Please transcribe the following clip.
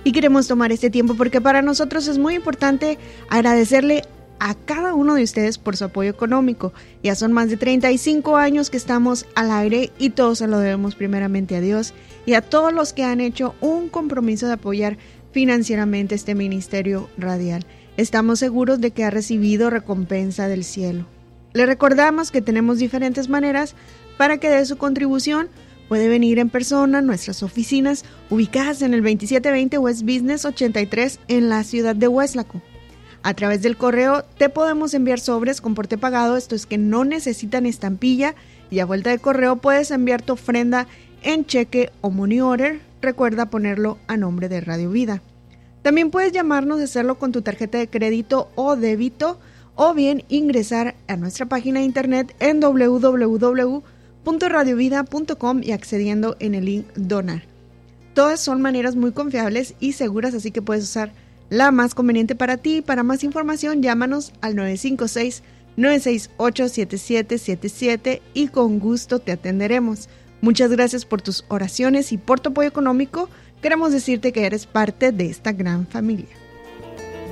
Y queremos tomar este tiempo porque para nosotros es muy importante agradecerle a cada uno de ustedes por su apoyo económico. Ya son más de 35 años que estamos al aire y todo se lo debemos primeramente a Dios y a todos los que han hecho un compromiso de apoyar financieramente este ministerio radial. Estamos seguros de que ha recibido recompensa del cielo. Le recordamos que tenemos diferentes maneras para que dé su contribución. Puede venir en persona a nuestras oficinas ubicadas en el 2720 West Business 83 en la ciudad de Weslaco. A través del correo te podemos enviar sobres con porte pagado, esto es que no necesitan estampilla, y a vuelta de correo puedes enviar tu ofrenda en cheque o money order. Recuerda ponerlo a nombre de Radio Vida. También puedes llamarnos y hacerlo con tu tarjeta de crédito o débito, o bien ingresar a nuestra página de internet en www.radiovida.com y accediendo en el link Donar. Todas son maneras muy confiables y seguras, así que puedes usar la más conveniente para ti. Para más información, llámanos al 956-968-7777 y con gusto te atenderemos. Muchas gracias por tus oraciones y por tu apoyo económico. Queremos decirte que eres parte de esta gran familia.